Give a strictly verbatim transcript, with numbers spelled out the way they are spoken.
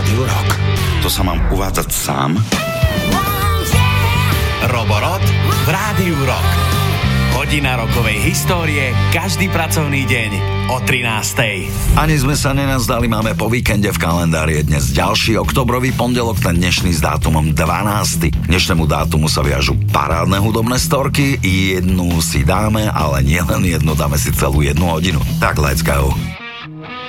Rádiu Rock. To sa mám uvádzať sám? Roborod v Rádiu Rock. Hodina rokovej histórie každý pracovný deň o trinástej. Ani sme sa nenazdali, máme po víkende v kalendári dnes ďalší oktobrový pondelok, ten dnešný s dátumom dvanásty. Dnešnému dátumu sa viažu parádne hudobné storky, jednu si dáme, ale nie len jednu, dáme si celú jednu hodinu. Tak let's go.